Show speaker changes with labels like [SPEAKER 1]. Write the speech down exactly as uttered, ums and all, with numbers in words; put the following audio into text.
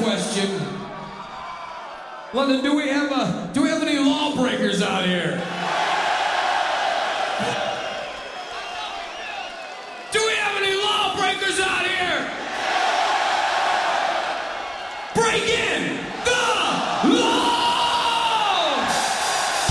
[SPEAKER 1] question. London, do we have a, do we have any lawbreakers out here? Do we have any lawbreakers out here? Break in!